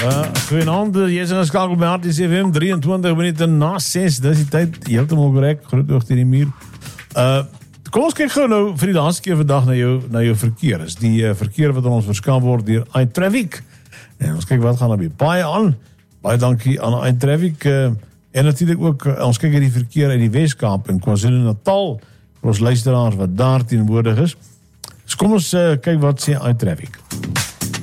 Goedenavond, jy is ingeskakel by Harties FM, 23 minute na 6, dis die tyd, heeltemal korrek, groot oog teen die muur. Kom ons kyk gou nou vir die laaste keer vandag na jou verkeer. Is die verkeer wat aan ons verskaf word deur iTraffic. En ons kyk wat gaan op die paai aan. Baie dankie aan iTraffic. En natuurlik ook, ons kyk hierdie verkeer uit die Weskaap en KwaZulu-Natal, vir ons luisteraars wat daar teenwoordig is. Dus kom ons kyk wat sê iTraffic.